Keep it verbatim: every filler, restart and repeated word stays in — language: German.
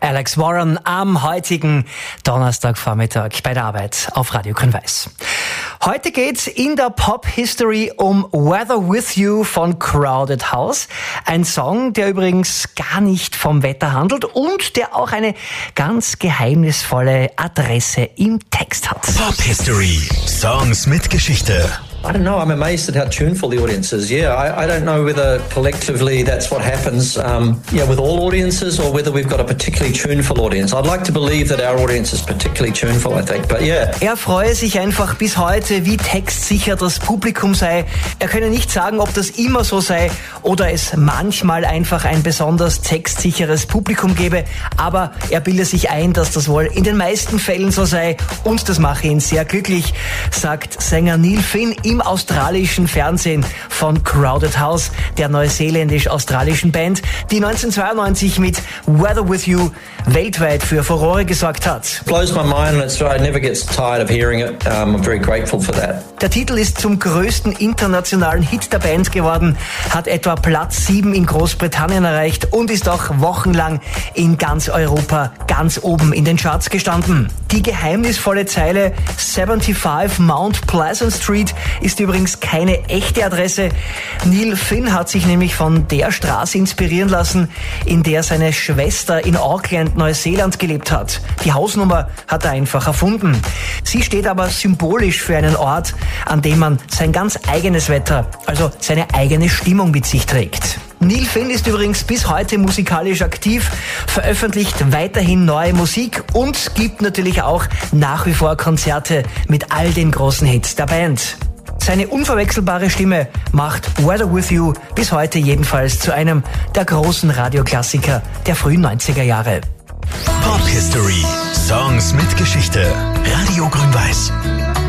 Alex Warren am heutigen Donnerstagvormittag bei der Arbeit auf Radio Grün-Weiß. Heute geht's in der Pop-History um Weather With You von Crowded House. Ein Song, der übrigens gar nicht vom Wetter handelt und der auch eine ganz geheimnisvolle Adresse im Text hat. Pop-History. Songs mit Geschichte. I don't know. I'm amazed at how tuneful the audience is. Yeah, I, I don't know whether collectively that's what happens, um, yeah, with all audiences, or whether we've got a particularly tuneful audience. I'd like to believe that our audience is particularly tuneful, I think. But yeah. Er freue sich einfach bis heute, wie textsicher das Publikum sei. Er könne nicht sagen, ob das immer so sei oder es manchmal einfach ein besonders textsicheres Publikum gebe. Aber er bildet sich ein, dass das wohl in den meisten Fällen so sei. Und das mache ihn sehr glücklich, sagt Sänger Neil Finn im australischen Fernsehen von Crowded House, der neuseeländisch-australischen Band, die neunzehnhundertzweiundneunzig mit Weather With You weltweit für Furore gesorgt hat. Blows my mind and it's, I never get tired of hearing it. Um, I'm very grateful for that. Der Titel ist zum größten internationalen Hit der Band geworden, hat etwa Platz sieben in Großbritannien erreicht und ist auch wochenlang in ganz Europa ganz oben in den Charts gestanden. Die geheimnisvolle Zeile fünfundsiebzig Mount Pleasant Street ist übrigens keine echte Adresse. Neil Finn hat sich nämlich von der Straße inspirieren lassen, in der seine Schwester in Auckland, Neuseeland gelebt hat. Die Hausnummer hat er einfach erfunden. Sie steht aber symbolisch für einen Ort, an dem man sein ganz eigenes Wetter, also seine eigene Stimmung mit sich trägt. Neil Finn ist übrigens bis heute musikalisch aktiv, veröffentlicht weiterhin neue Musik und gibt natürlich auch nach wie vor Konzerte mit all den großen Hits der Band. Seine unverwechselbare Stimme macht Weather With You bis heute jedenfalls zu einem der großen Radioklassiker der frühen neunziger Jahre. Pop History. Songs mit Geschichte. Radio Grün-Weiß.